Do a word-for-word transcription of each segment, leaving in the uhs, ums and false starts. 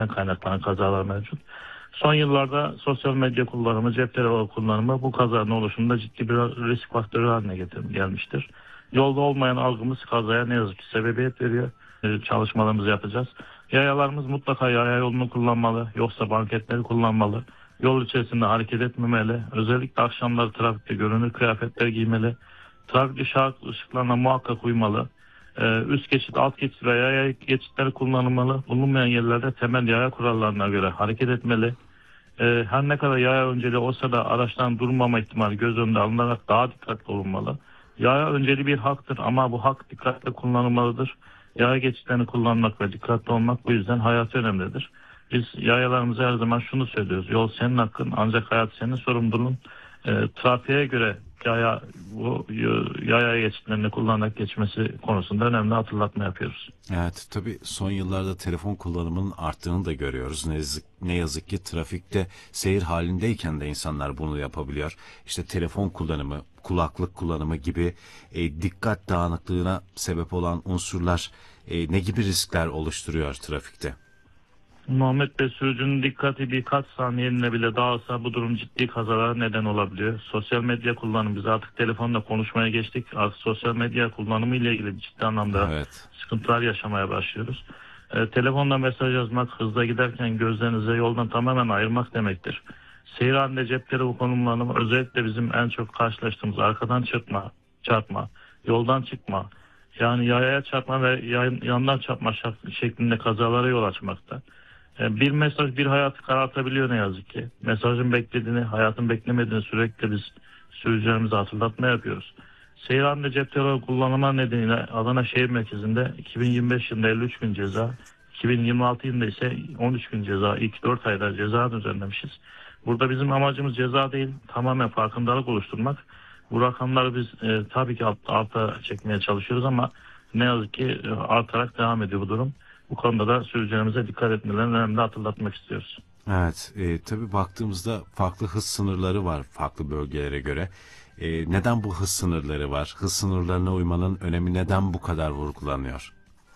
kaynaklanan kazalar mevcut. Son yıllarda sosyal medya kullanımı, cep telefonu kullanımı bu kazanın oluşumunda ciddi bir risk faktörü haline getir- gelmiştir. Yolda olmayan algımız kazaya ne yazık ki sebebiyet veriyor. Ee, çalışmalarımızı yapacağız. Yayalarımız mutlaka yaya yolunu kullanmalı, yoksa banketleri kullanmalı. Yol içerisinde hareket etmemeli. Özellikle akşamları trafikte görünür kıyafetler giymeli. Trafik ışık, ışıklarına muhakkak uymalı. Ee, üst geçit, alt geçit ve yaya geçitleri kullanılmalı. Bulunmayan yerlerde temel yaya kurallarına göre hareket etmeli. Ee, her ne kadar yaya önceliği olsa da araçtan durmama ihtimali göz önünde alınarak daha dikkatli olunmalı. Yaya önceliği bir haktır ama bu hak dikkatle kullanılmalıdır. Yaya geçitlerini kullanmak ve dikkatli olmak bu yüzden hayati önemlidir. Biz yayalarımıza her zaman şunu söylüyoruz. Yol senin hakkın, ancak hayat senin sorumluluğun. E, trafiğe göre yaya bu yaya geçitlerini kullanarak geçmesi konusunda önemli hatırlatma yapıyoruz. Evet, tabii son yıllarda telefon kullanımının arttığını da görüyoruz. Ne yazık, ne yazık ki trafikte seyir halindeyken de insanlar bunu yapabiliyor. İşte telefon kullanımı, kulaklık kullanımı gibi e, dikkat dağınıklığına sebep olan unsurlar e, ne gibi riskler oluşturuyor trafikte? Muhammed Bey, sürücünün dikkati birkaç saniyeliğine bile dağılsa bu durum ciddi kazalara neden olabiliyor. Sosyal medya kullanımı, biz artık telefonla konuşmaya geçtik. Artık sosyal medya kullanımı ile ilgili ciddi anlamda Evet. sıkıntılar yaşamaya başlıyoruz. E, telefonla mesaj yazmak, hızla giderken gözlerinizi yoldan tamamen ayırmak demektir. Seyir halinde cep telefonu konumlanımı özellikle bizim en çok karşılaştığımız arkadan çarpma, çarpma, yoldan çıkma, yani yayaya çarpma ve yan, yandan çarpma şeklinde kazalara yol açmakta. Bir mesaj bir hayatı karartabiliyor ne yazık ki. Mesajın beklediğini, hayatın beklemediğini sürekli biz sürücülerimize hatırlatma yapıyoruz. Seyir halinde cep telefonu kullanımı nedeniyle Adana şehir merkezinde iki bin yirmi beş yılında elli üç gün ceza, iki bin yirmi altı yılında ise on üç gün ceza, ilk dört ayda ceza düzenlemişiz. Burada bizim amacımız ceza değil, tamamen farkındalık oluşturmak. Bu rakamları biz e, tabii ki alt, alta çekmeye çalışıyoruz ama ne yazık ki e, artarak devam ediyor bu durum. Bu konuda da sürücülerimize dikkat etmelerini önemli hatırlatmak istiyoruz. Evet, e, tabii baktığımızda farklı hız sınırları var farklı bölgelere göre. E, neden bu hız sınırları var? Hız sınırlarına uymanın önemi neden bu kadar vurgulanıyor?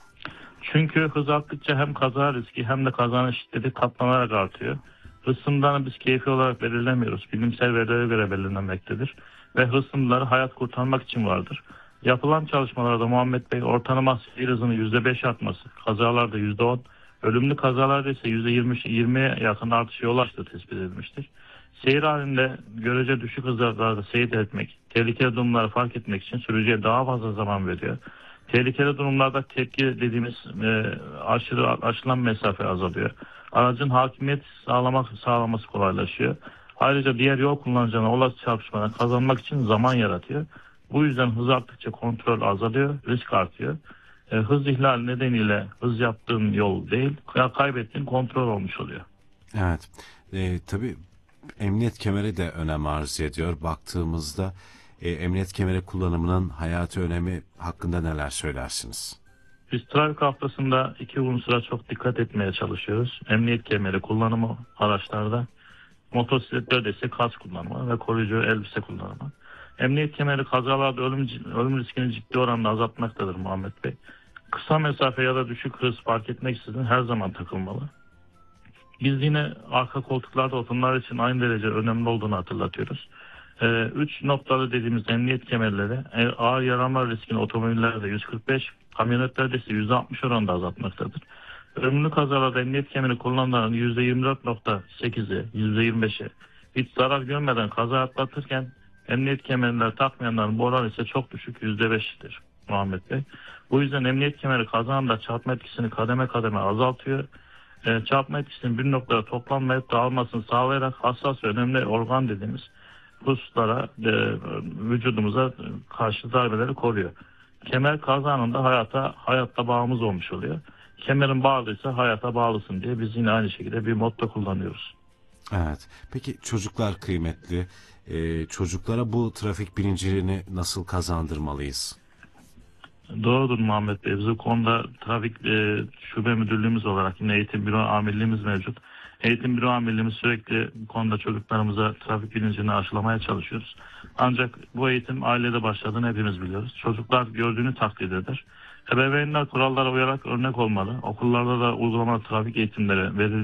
Çünkü hız arttıkça hem kaza riski hem de kazanın şiddeti katlanarak artıyor. Hız sınırlarını biz keyfi olarak belirlemiyoruz. Bilimsel verilere göre belirlenmektedir. Ve hız sınırları hayat kurtarmak için vardır. Yapılan çalışmalarda Muhammed Bey ortalama seyir hızının yüzde beş artması, kazalarda yüzde on, ölümlü kazalarda ise yüzde yirmiye yakın artışa yol açtığı tespit edilmiştir. Seyir halinde görece düşük hızlarda seyir etmek, tehlikeli durumları fark etmek için sürücüye daha fazla zaman veriyor. Tehlikeli durumlarda tepki dediğimiz e, aşırı aşılan mesafe azalıyor. Aracın hakimiyet sağlamak sağlaması kolaylaşıyor. Ayrıca diğer yol kullanıcılarına olası çarpışmadan kazanmak için zaman yaratıyor. Bu yüzden hız arttıkça kontrol azalıyor, risk artıyor. E, hız ihlali nedeniyle hız yaptığın yol değil, kaybettiğin kontrol olmuş oluyor. Evet, e, tabii emniyet kemeri de önem arz ediyor. Baktığımızda e, emniyet kemeri kullanımının hayati önemi hakkında neler söylersiniz? Biz trafik haftasında iki unsura çok dikkat etmeye çalışıyoruz. Emniyet kemeri kullanımı araçlarda, motosikletlerde ise kask kullanımı ve koruyucu elbise kullanımı. Emniyet kemeri kazalarda ölüm, ölüm riskini ciddi oranda azaltmaktadır Muhammed Bey. Kısa mesafe ya da düşük hız fark etmeksizin her zaman takılmalı. Biz yine arka koltuklarda oturumlar için aynı derece önemli olduğunu hatırlatıyoruz. Ee, üç noktalı dediğimiz emniyet kemerleri ağır yaralanma riskini otomobillerde yüz kırk beş, kamyonetlerde ise yüzde altmış oranında azaltmaktadır. Ölümlü kazalarda emniyet kemeri kullananların yüzde yirmi dört nokta sekizi, yüzde yirmi beşi hiç zarar görmeden kaza atlatırken emniyet kemerleri takmayanların bu oran ise çok düşük, yüzde beştir Muhammed Bey. Bu yüzden emniyet kemeri kazanında çarpma etkisini kademe kademe azaltıyor. E, çarpma etkisinin bir noktada toplanmayıp dağılmasını sağlayarak hassas ve önemli organ dediğimiz hususlara, e, vücudumuza karşı darbeleri koruyor. Kemer kazanında hayata hayatta bağımız olmuş oluyor. Kemerin bağlıysa hayata bağlısın diye biz yine aynı şekilde bir motto kullanıyoruz. Evet. Peki çocuklar kıymetli. Ee, çocuklara bu trafik bilincini nasıl kazandırmalıyız? Doğrudur Muhammed Bey. Biz bu konuda trafik e, şube müdürlüğümüz olarak yine eğitim büro amirliğimiz mevcut. Eğitim büro amirliğimiz sürekli bu konuda çocuklarımıza trafik bilincini aşılamaya çalışıyoruz. Ancak bu eğitim ailede başladığını hepimiz biliyoruz. Çocuklar gördüğünü taklit eder. Ebeveynler kurallara uyarak örnek olmalı. Okullarda da uygulamalı trafik eğitimleri verilmeli.